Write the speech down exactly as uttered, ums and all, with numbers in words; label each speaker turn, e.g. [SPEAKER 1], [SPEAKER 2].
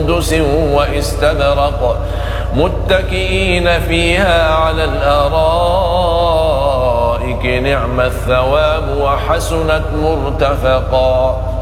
[SPEAKER 1] سندس واستبرق متكئين فيها على الأرائك نعم الثواب وحسنت مرتفقا.